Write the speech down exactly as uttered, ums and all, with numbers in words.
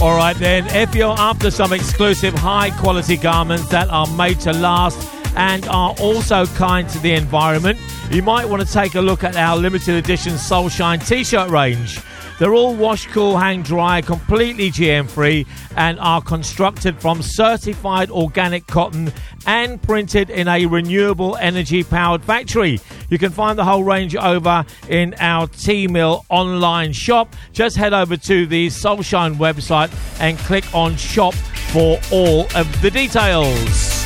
All right then, if you're after some exclusive high quality garments that are made to last and are also kind to the environment, you might want to take a look at our limited edition Soulshine t-shirt range. They're all wash, cool, hang dry, completely G M free, and are constructed from certified organic cotton and printed in a renewable energy powered factory. You can find the whole range over in our T-Mill online shop. Just head over to the Soulshine website and click on shop for all of the details.